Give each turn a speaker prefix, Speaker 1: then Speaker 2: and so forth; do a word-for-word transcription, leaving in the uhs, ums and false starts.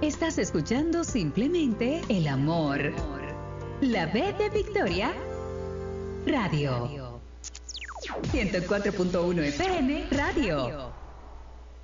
Speaker 1: Estás escuchando simplemente el amor. La B de Victoria Radio. ciento cuatro punto uno F M Radio.